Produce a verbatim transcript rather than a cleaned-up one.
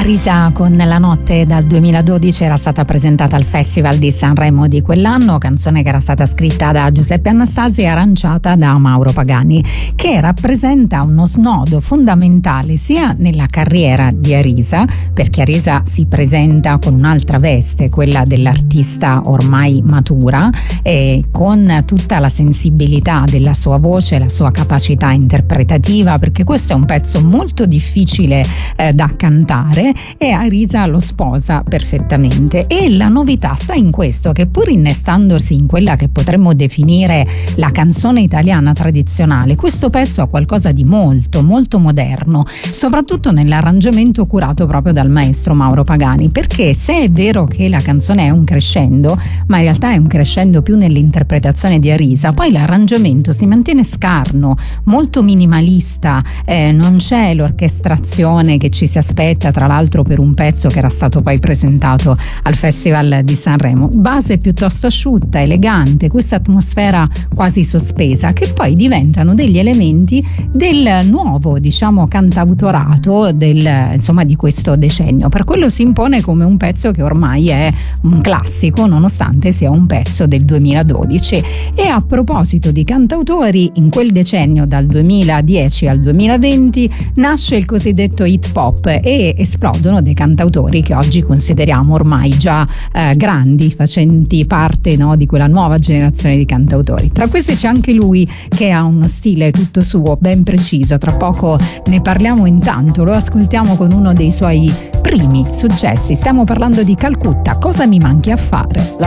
Arisa con La notte dal duemiladodici era stata presentata al Festival di Sanremo di quell'anno, canzone che era stata scritta da Giuseppe Anastasi e arrangiata da Mauro Pagani, che rappresenta uno snodo fondamentale sia nella carriera di Arisa, perché Arisa si presenta con un'altra veste, quella dell'artista ormai matura, e con tutta la sensibilità della sua voce, la sua capacità interpretativa, perché questo è un pezzo molto difficile eh, da cantare, e Arisa lo sposa perfettamente. E la novità sta in questo, che pur innestandosi in quella che potremmo definire la canzone italiana tradizionale, questo pezzo ha qualcosa di molto molto moderno, soprattutto nell'arrangiamento curato proprio dal maestro Mauro Pagani, perché se è vero che la canzone è un crescendo, ma in realtà è un crescendo più nell'interpretazione di Arisa, poi l'arrangiamento si mantiene scarno, molto minimalista, eh, non c'è l'orchestrazione che ci si aspetta, tra l'altro per un pezzo che era stato poi presentato al Festival di Sanremo. Base piuttosto asciutta, elegante, questa atmosfera quasi sospesa, che poi diventano degli elementi del nuovo, diciamo, cantautorato del, insomma, di questo decennio. Per quello si impone come un pezzo che ormai è un classico, nonostante sia un pezzo del duemiladodici. E a proposito di cantautori, in quel decennio dal duemiladieci al duemilaventi nasce il cosiddetto hip hop e esplodono dei cantautori che oggi consideriamo ormai già eh, grandi, facenti parte, no, di quella nuova generazione di cantautori. Tra questi c'è anche lui, che ha uno stile tutto suo, ben preciso. Tra poco ne parliamo, intanto lo ascoltiamo con uno dei suoi primi successi. Stiamo parlando di Calcutta, Cosa mi manchi a fare. La